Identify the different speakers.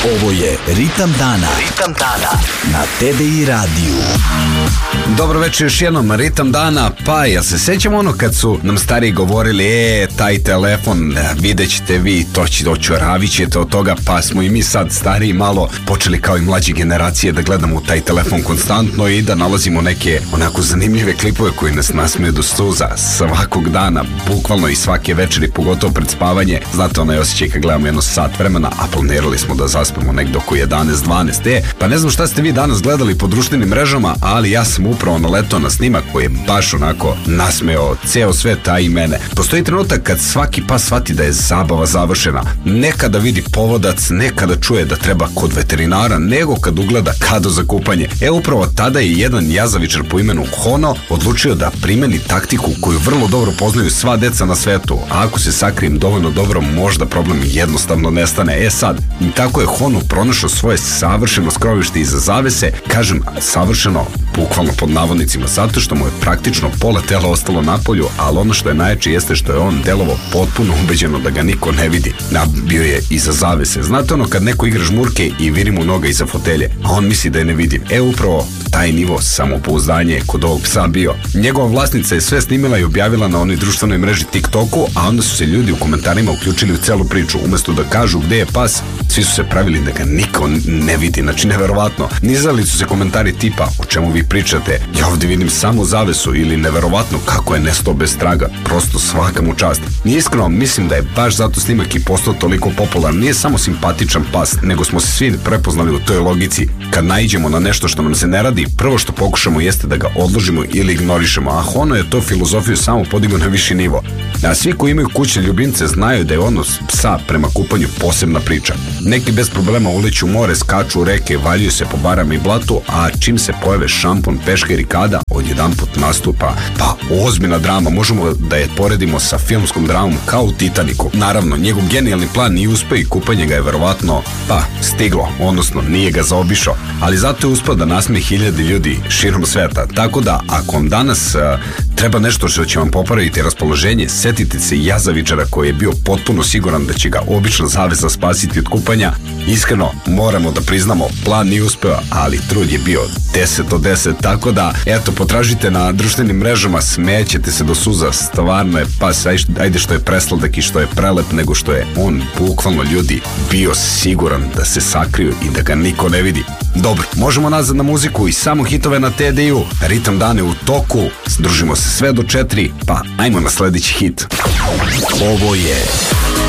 Speaker 1: Ovo je Ritam dana. Ritam dana na TDI radiju.
Speaker 2: Dobro večer još jednom, Ritam dana. Pa jel se sećamo ono kad su nam stariji govorili taj telefon, vidjet ćete vi, to će očaravit ćete od toga. Pa smo i mi sad stariji malo počeli kao i mlađe generacije da gledamo u taj telefon konstantno i da nalazimo neke onako zanimljive klipove koji nas nasmeju do suza svakog dana, bukvalno i svake večeri, pogotovo pred spavanje. Znate onaj osjećaj kad gledamo jedno sat vremena, a planirali smo da zaspemo negdje oko 11-12. Pa ne znam šta ste vi danas gledali po društvenim mrežama, ali ja sam upravo naletao na snimak koji je baš onako nasmeo ceo svet, a i mene. Postoji trenutak kad svaki pas shvati da je zabava završena. Nekada vidi povodac, nekada čuje da treba kod veterinara, nego kad ugleda kado za kupanje. Upravo tada je jedan jazavičar po imenu Hono odlučio da primeni taktiku koju vrlo dobro poznaju sva deca na svetu. A ako se sakrijem dovoljno dobro, možda problem jednostavno nestane. Sad, tako je Hono pronašao svoje savršeno skrovište iza zavese. Kažem savršeno, bukvalno pod navodnicima, zato što mu je praktično pola tela ostalo napolju, ali ono što je najjače jeste što je on delovao potpuno ubeđeno da ga niko ne vidi. Bio je iza zavese. Znate ono kad neko igra žmurke i viri mu noga iza fotelje, a on misli da je ne vidim. Upravo taj nivo samopouzdanja je kod ovog psa bio. Njegova vlasnica je sve snimila i objavila na onoj društvenoj mreži TikToku, a onda su se ljudi u komentarima uključili u celu priču. Umesto da kažu gde je pas, svi su se pravili da ga niko ne vidi. Znači, neverovatno. Nizali su se komentari tipa, o čemu vi pričate, ja ovdje vidim samo zavesu, ili neverovatno kako je nestao bez traga. Prosto svaka mu čast. Iskreno, mislim da je baš zato snimak i postao toliko popularan. Nije samo simpatičan pas, nego smo se svi prepoznali u toj logici. Kad naiđemo na nešto što nam se ne radi, prvo što pokušamo jeste da ga odložimo ili ignorišemo, a Hono je to filozofiju samo podigao na viši nivo. A svi koji imaju kućne ljubimce znaju da je odnos psa prema kupanju posebna priča. Neki bez problema uleću u more, skaču u reke, valjuju se po barama i blatu, a čim se pojave šampon, peškir i kada, odjedanput nastupa ozbiljna drama. Možemo da je poredimo sa filmskom dramom kao u Titaniku. Naravno, njegov genijalni plan nije uspeo i kupanje ga je verovatno stiglo, odnosno nije ga zaobišao, ali zato je uspeo da nasmeje hiljade ljudi širom sveta. Tako da, ako vam danas treba nešto što će vam popraviti raspoloženje, setite se jazavičara koji je bio potpuno siguran da će ga obična zavesa spasiti od kupanja. Iskreno, moramo da priznamo, plan nije uspeo, ali trud je bio 10 od 10, tako da, eto, potražite na društvenim mrežama, smećete se do suza, stvarno je pas, ajde što je presladak i što je prelep, nego što je on, bukvalno ljudi, bio siguran da se sakriju i da ga niko ne vidi. Dobro, možemo nazad na muziku i samo hitove na TDI-u, Ritam dane u toku, družimo se sve do 4, pa ajmo na sledeći hit.
Speaker 1: Ovo je